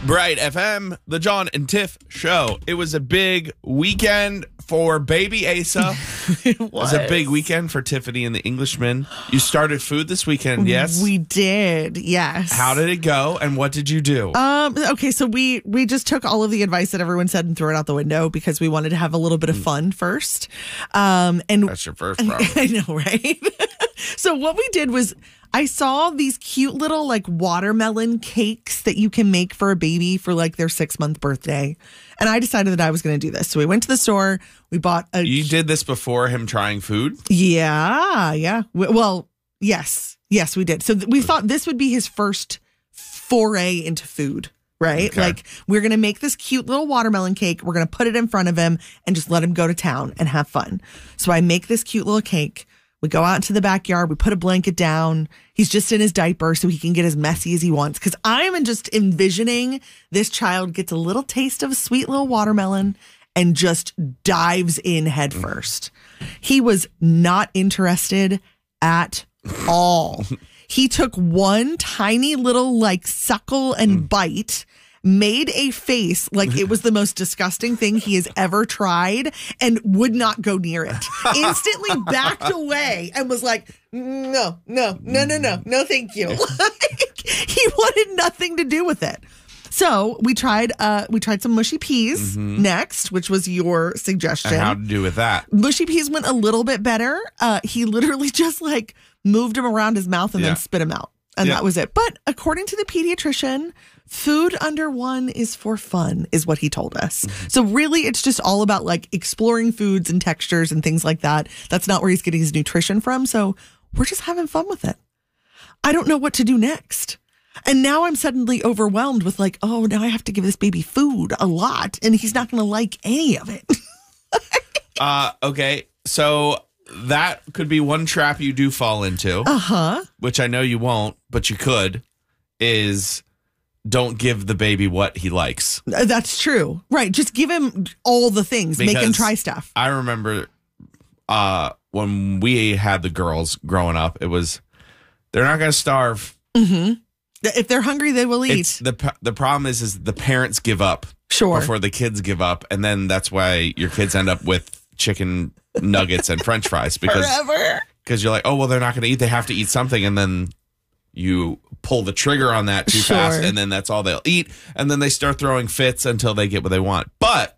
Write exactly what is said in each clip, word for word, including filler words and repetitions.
Bright F M, the John and Tiff show. It was a big weekend for baby Asa. It was. It was a big weekend for Tiffany and the Englishman. You started food this weekend, yes? We did, yes. How did it go, and what did you do? Um. Okay, so we we just took all of the advice that everyone said and threw it out the window because we wanted to have a little bit of fun first. Um. And That's your first problem. I know, right? So what we did was I saw these cute little like watermelon cakes that you can make for a baby for like their six month birthday. And I decided that I was going to do this. So we went to the store. We bought a. You did this before him trying food? Yeah. Yeah. Well, yes. Yes, we did. So th- we thought this would be his first foray into food. Right? Okay. Like, we're going to make this cute little watermelon cake. We're going to put it in front of him and just let him go to town and have fun. So I make this cute little cake. We go out into the backyard. We put a blanket down. He's just in his diaper so he can get as messy as he wants. Because I am just envisioning this child gets a little taste of a sweet little watermelon and just dives in head first. He was not interested at all. He took one tiny little like suckle and mm. bite, made a face like it was the most disgusting thing he has ever tried and would not go near it. Instantly backed away and was like, no, no, no, no, no, no, thank you. Like, he wanted nothing to do with it. So we tried uh, we tried some mushy peas mm-hmm. next, which was your suggestion. And how to do with that? Mushy peas went a little bit better. Uh, he literally just like moved them around his mouth and yeah. then spit them out. And yeah. that was it. But according to the pediatrician, food under one is for fun, is what he told us. Mm-hmm. So really, it's just all about like exploring foods and textures and things like that. That's not where he's getting his nutrition from. So we're just having fun with it. I don't know what to do next. And now I'm suddenly overwhelmed with like, oh, now I have to give this baby food a lot. And he's not going to like any of it. uh, okay. So that could be one trap you do fall into. Uh-huh. Which I know you won't, but you could, is don't give the baby what he likes. That's true. Right. Just give him all the things. Because make him try stuff. I remember uh, when we had the girls growing up, it was, they're not going to starve. Mm-hmm. If they're hungry, they will eat. It's the the problem is, is the parents give up sure. before the kids give up. And then that's why your kids end up with chicken nuggets and French fries because Forever. Because you're like, oh, well, they're not going to eat. They have to eat something. And then you pull the trigger on that too sure. fast. And then that's all they'll eat. And then they start throwing fits until they get what they want. But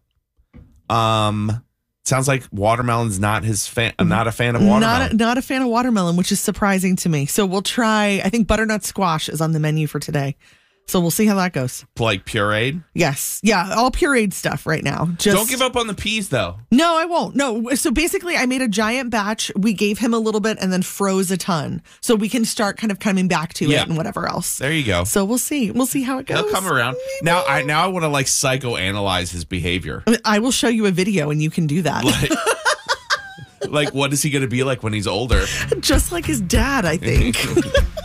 um, sounds like watermelon's not his fan. I'm not a fan of watermelon. Not a, not a fan of watermelon, which is surprising to me. So we'll try. I think butternut squash is on the menu for today. So we'll see how that goes. Like pureed? Yes. Yeah. All pureed stuff right now. Just don't give up on the peas, though. No, I won't. No. So basically, I made a giant batch. We gave him a little bit and then froze a ton. So we can start kind of coming back to yeah. it and whatever else. There you go. So we'll see. We'll see how it goes. He'll come around. Now I now I want to like psychoanalyze his behavior. I will show you a video and you can do that. Like, like what is he going to be like when he's older? Just like his dad, I think.